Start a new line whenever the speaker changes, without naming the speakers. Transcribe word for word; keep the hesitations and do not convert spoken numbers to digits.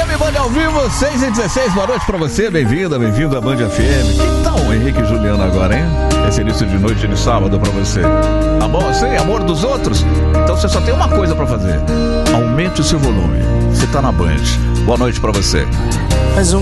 M, Band ao vivo, seis e dezesseis, boa noite pra você, bem-vinda, bem-vindo à Band F M. Que tal o Henrique e Juliano agora, hein? Esse início de noite de sábado pra você. Tá bom assim? Amor dos outros? Então você só tem uma coisa pra fazer: aumente o seu volume. Você tá na Band. Boa noite pra você.
Mas um